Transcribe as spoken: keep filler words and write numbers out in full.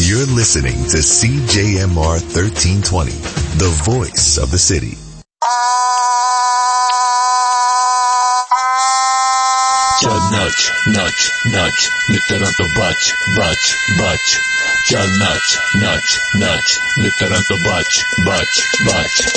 You're listening to C J M R thirteen twenty, the voice of the city. चल नाच नाच नाच मित्रों तो बच बच बच चल नाच नाच नाच मित्रों तो बच बच बच